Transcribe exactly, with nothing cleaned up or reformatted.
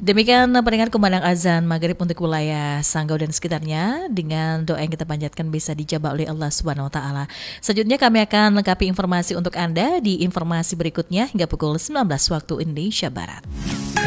Demikian pendengar kumandang azan maghrib untuk wilayah Sanggau dan sekitarnya. Dengan doa yang kita panjatkan bisa dijabah oleh Allah Subhanahu Wa Taala. Selanjutnya kami akan lengkapi informasi untuk Anda di informasi berikutnya hingga pukul sembilan belas waktu Indonesia Barat.